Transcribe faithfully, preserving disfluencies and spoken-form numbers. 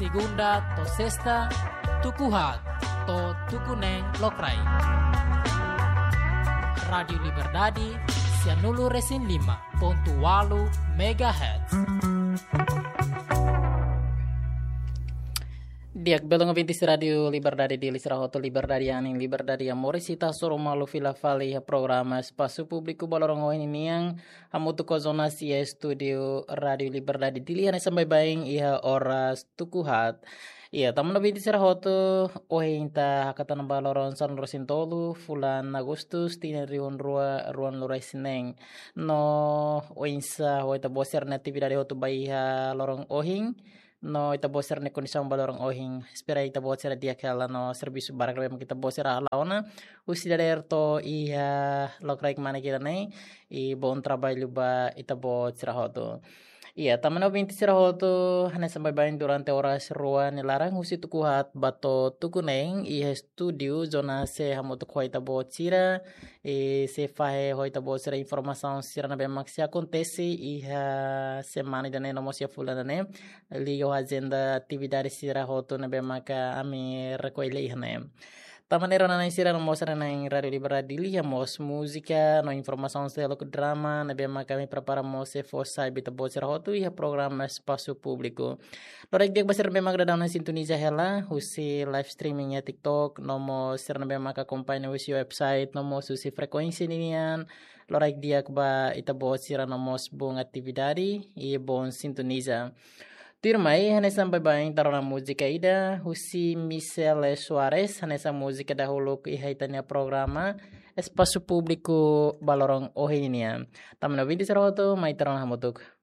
segunda to sexta tukuhat to tukuneng lokrai. Radio Liberdade Sianulu Resin lima ponto walu megahertz. Diak belong vintis Radio Liberdade di Lisrahoto Liberdade aning Liberdade Amorisita Soromalu Vila Vale programa espaço público balorong ini yang hamutu ko zona sia studio Radio Liberdade dilihan sampai baing iha oras tukuhat. Iya, tamu nabi di Sirahoto, oh inta hakatan baloron san rosintolu, fulan Agustus, tina riun rua ruan lurai sineng. No, oinsa, oh ita boser natividade hotu baiha lorong ohing, no ita boser ne kondisang balorong ohing. Spera ita boser dia kala no servisu barak lem kita boser alaona, usi dari erto iha lokrai mana kita nei, i bon trabalho ba ita bo Sirahoto. Iya, taman na binti Sirahoto hanya sampai bain durante horas ruan nilarang usi tukuhat bato tukuneng iha studio zona se hamu tuku hoita bo cira e se fahe hoita bo sira informação sira na bemak se acontece iha semana dane no mosia fulana ne ligo agenda atividade Sirahoto na bemak ami rekoile iha ne. Taman era na isira no mostra na Radio Liberdade ya mos música no informação selo que drama na bema kami preparamos se for sabe ta bocer hotu ya programa espaço público. Lorek dia basir bema gradang na sintoniza hela husi live streaming ya TikTok no mo sir na bema ka acompanha usi website no mo susi frekuensi ninian lorek dia ba ita bocer no mos bong atividade e bon sintoniza. Tirmai hanesa babaeng tarona música ida husi Michele Soares hanesa música dahulu ihaitania programa espaço público balorong ohenia. Tamna vinte Sirahoto mai tarona hamutuk.